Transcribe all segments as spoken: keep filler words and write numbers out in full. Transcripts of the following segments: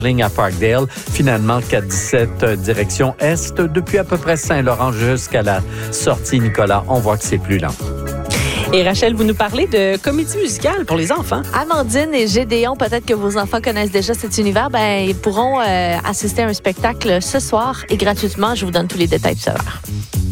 ligne à Parkdale. Finalement, quatre dix-sept euh, direction Est, depuis à peu près Saint-Laurent jusqu'à la sortie Nicolas. On voit que c'est plus lent. Et Rachel, vous nous parlez de comédie musicale pour les enfants. Amandine et Gédéon, peut-être que vos enfants connaissent déjà cet univers, ben, ils pourront euh, assister à un spectacle ce soir et gratuitement. Je vous donne tous les détails tout à l'heure.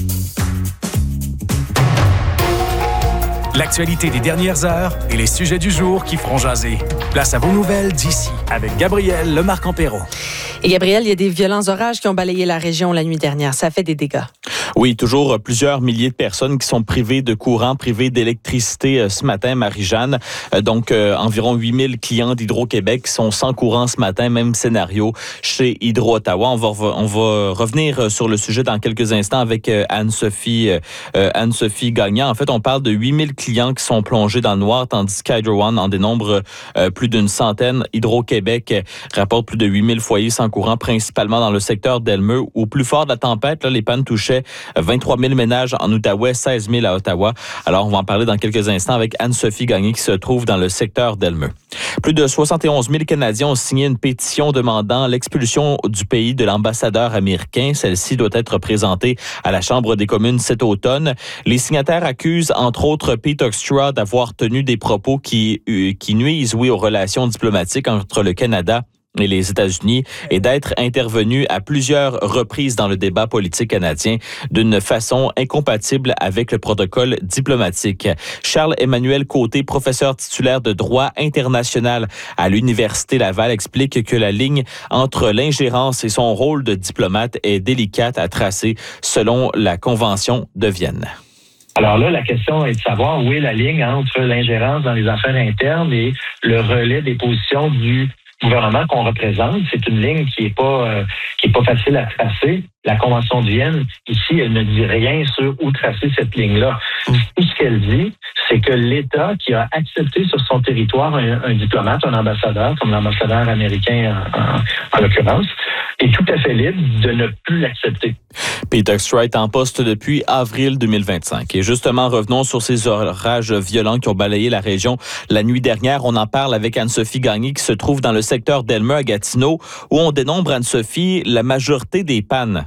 L'actualité des dernières heures et les sujets du jour qui feront jaser. Place à vos nouvelles d'ici avec Gabriel Lemarque-Empéraud. Et Gabriel, il y a des violents orages qui ont balayé la région la nuit dernière. Ça fait des dégâts. Oui, toujours plusieurs milliers de personnes qui sont privées de courant, privées d'électricité ce matin, Marie-Jeanne. Donc, euh, environ huit mille clients d'Hydro-Québec qui sont sans courant ce matin. Même scénario chez Hydro-Ottawa. On va, on va revenir sur le sujet dans quelques instants avec Anne-Sophie, euh, Anne-Sophie Gagnon. En fait, on parle de huit mille clients qui sont plongés dans le noir, tandis qu'Hydro One en dénombre euh, plus d'une centaine. Hydro-Québec rapporte plus de huit mille foyers sans courant, principalement dans le secteur d'Elmer. Au plus fort de la tempête, là, les pannes touchaient vingt-trois mille ménages en Outaouais, seize mille à Ottawa. Alors, on va en parler dans quelques instants avec Anne-Sophie Gagné qui se trouve dans le secteur d'Elmer. Plus de soixante et onze mille Canadiens ont signé une pétition demandant l'expulsion du pays de l'ambassadeur américain. Celle-ci doit être présentée à la Chambre des communes cet automne. Les signataires accusent, entre autres, Pete Hoekstra d'avoir tenu des propos qui, euh, qui nuisent, oui, aux relations diplomatiques entre le Canada et les États-Unis et d'être intervenu à plusieurs reprises dans le débat politique canadien d'une façon incompatible avec le protocole diplomatique. Charles-Emmanuel Côté, professeur titulaire de droit international à l'Université Laval, explique que la ligne entre l'ingérence et son rôle de diplomate est délicate à tracer selon la Convention de Vienne. Alors là, la question est de savoir où est la ligne entre l'ingérence dans les affaires internes et le relais des positions du gouvernement qu'on représente. C'est une ligne qui est pas euh, qui est pas facile à tracer. La Convention de Vienne, ici, elle ne dit rien sur où tracer cette ligne-là. Mmh. Tout ce qu'elle dit, c'est que l'État qui a accepté sur son territoire un, un diplomate, un ambassadeur, comme l'ambassadeur américain en, en, en l'occurrence, est tout à fait libre de ne plus l'accepter. Pete Hoekstra est en poste depuis avril deux mille vingt-cinq. Et justement, revenons sur ces orages violents qui ont balayé la région la nuit dernière. On en parle avec Anne-Sophie Gagné qui se trouve dans le secteur d'Elmer à Gatineau, où on dénombre, Anne-Sophie, la majorité des pannes.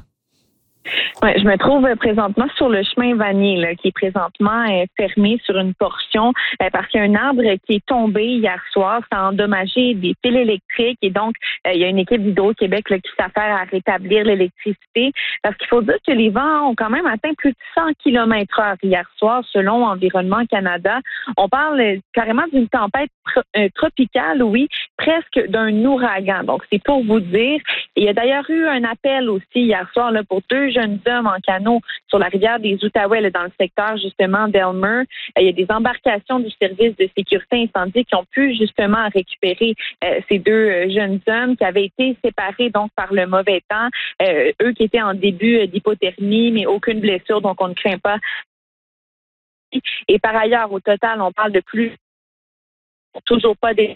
Ouais, je me trouve présentement sur le chemin Vanier, là, qui est présentement euh, fermé sur une portion euh, parce qu'il y a un arbre qui est tombé hier soir. Ça a endommagé des fils électriques et donc euh, il y a une équipe d'Hydro-Québec là, qui s'affaire à rétablir l'électricité. Parce qu'il faut dire que les vents ont quand même atteint plus de cent kilomètres heure hier soir, selon Environnement Canada. On parle euh, carrément d'une tempête pro- euh, tropicale, oui, presque d'un ouragan. Donc c'est pour vous dire. Et il y a d'ailleurs eu un appel aussi hier soir là, pour deux jeunes hommes en canot sur la rivière des Outaouais, là, dans le secteur justement d'Elmer. Il y a des embarcations du service de sécurité incendie qui ont pu justement récupérer euh, ces deux euh, jeunes hommes qui avaient été séparés donc par le mauvais temps. Euh, eux qui étaient en début d'hypothermie, mais aucune blessure, donc on ne craint pas. Et par ailleurs, au total, on parle de plus, toujours pas des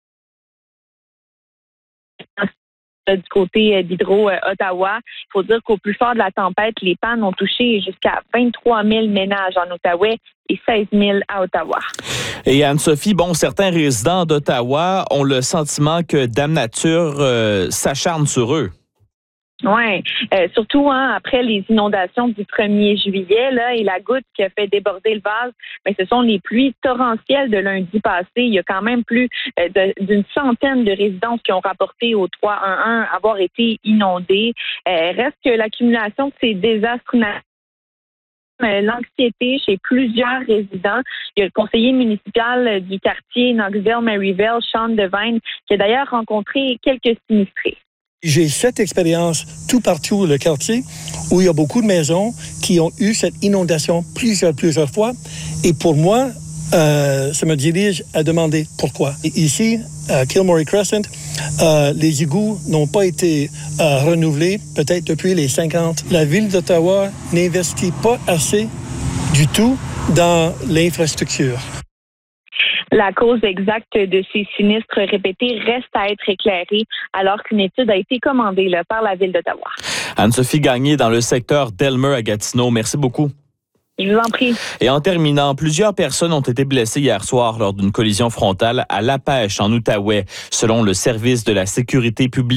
du côté d'Hydro-Ottawa. Il faut dire qu'au plus fort de la tempête, les pannes ont touché jusqu'à vingt-trois mille ménages en Outaouais et seize mille à Ottawa. Et Anne-Sophie, bon, certains résidents d'Ottawa ont le sentiment que Dame Nature euh, s'acharne sur eux. Oui, euh, surtout hein, après les inondations du premier juillet là, et la goutte qui a fait déborder le vase, mais ce sont les pluies torrentielles de lundi passé. Il y a quand même plus euh, de, d'une centaine de résidences qui ont rapporté au trois un un avoir été inondées. Euh, reste que l'accumulation de ces désastres naturels, l'anxiété chez plusieurs résidents. Il y a le conseiller municipal du quartier Knoxville-Maryville, Sean Devine, qui a d'ailleurs rencontré quelques sinistrés. J'ai cette expérience tout partout dans le quartier où il y a beaucoup de maisons qui ont eu cette inondation plusieurs, plusieurs fois. Et pour moi, euh, ça me dirige à demander pourquoi. Et ici, à Kilmorey Crescent, euh, les égouts n'ont pas été euh, renouvelés peut-être depuis les cinquante. La ville d'Ottawa n'investit pas assez du tout dans l'infrastructure. La cause exacte de ces sinistres répétés reste à être éclairée alors qu'une étude a été commandée là, par la Ville d'Ottawa. Anne-Sophie Gagné dans le secteur d'Elmer à Gatineau. Merci beaucoup. Je vous en prie. Et en terminant, plusieurs personnes ont été blessées hier soir lors d'une collision frontale à La Pêche, en Outaouais. Selon le service de la sécurité publique,